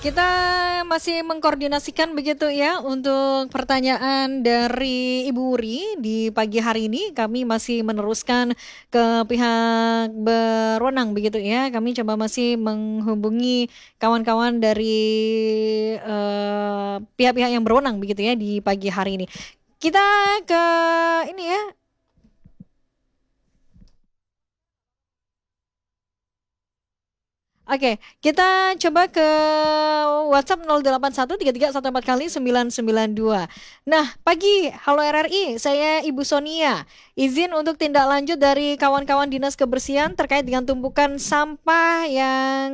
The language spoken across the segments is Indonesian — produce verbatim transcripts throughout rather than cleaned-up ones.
kita masih mengkoordinasikan begitu ya untuk pertanyaan dari Ibu Wuri di pagi hari ini. Kami masih meneruskan ke pihak berwenang begitu ya. Kami coba masih menghubungi kawan-kawan dari eh, pihak-pihak yang berwenang begitu ya di pagi hari ini. Kita ke ini ya. Oke, kita coba ke WhatsApp nol delapan satu tiga tiga satu empat kali sembilan sembilan dua. Nah, pagi, halo R R I, saya Ibu Sonia. Izin untuk tindak lanjut dari kawan-kawan Dinas Kebersihan terkait dengan tumpukan sampah yang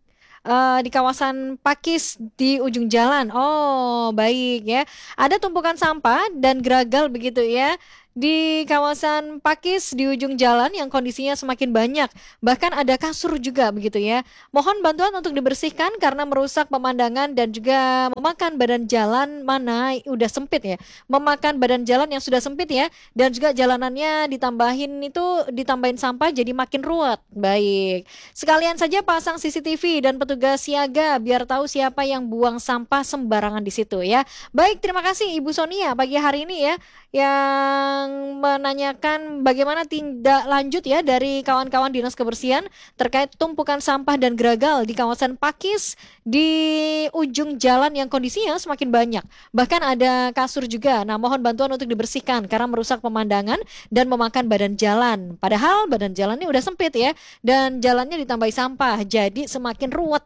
eh, di kawasan Pakis di ujung jalan. Oh, baik ya. Ada tumpukan sampah dan geragal begitu ya di kawasan Pakis di ujung jalan yang kondisinya semakin banyak. Bahkan ada kasur juga begitu ya. Mohon bantuan untuk dibersihkan karena merusak pemandangan dan juga memakan badan jalan mana udah sempit ya. Memakan badan jalan yang sudah sempit ya dan juga jalanannya ditambahin itu ditambahin sampah jadi makin ruwet. Baik. Sekalian saja pasang C C T V dan petugas siaga biar tahu siapa yang buang sampah sembarangan di situ ya. Baik, terima kasih Ibu Sonia pagi hari ini ya yang menanyakan bagaimana tindak lanjut ya dari kawan-kawan Dinas Kebersihan terkait tumpukan sampah dan geragal di kawasan Pakis di ujung jalan yang kondisinya semakin banyak. Bahkan ada kasur juga. Nah, mohon bantuan untuk dibersihkan karena merusak pemandangan dan memakan badan jalan. Padahal badan jalannya udah sempit ya dan jalannya ditambahi sampah jadi semakin ruwet.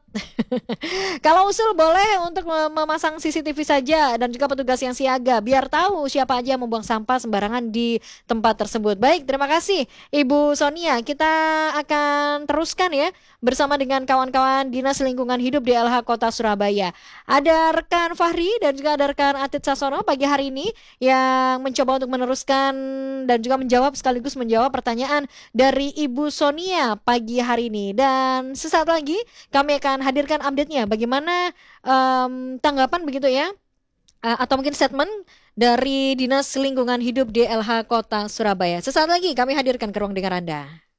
Kalau usul boleh untuk memasang C C T V saja dan juga petugas yang siaga biar tahu siapa aja yang membuang sampah sembarangan di tempat tersebut. Baik, terima kasih Ibu Sonia. Kita akan teruskan ya bersama dengan kawan-kawan Dinas Lingkungan Hidup D L H Kota Surabaya. Ada rekan Fahri dan juga ada rekan Atit Sasono pagi hari ini yang mencoba untuk meneruskan dan juga menjawab sekaligus menjawab pertanyaan dari Ibu Sonia pagi hari ini. Dan sesaat lagi kami akan hadirkan update-nya bagaimana em, tanggapan begitu ya eh, atau mungkin statement dari Dinas Lingkungan Hidup D L H Kota Surabaya. Sesaat lagi kami hadirkan ke ruang dengar Anda.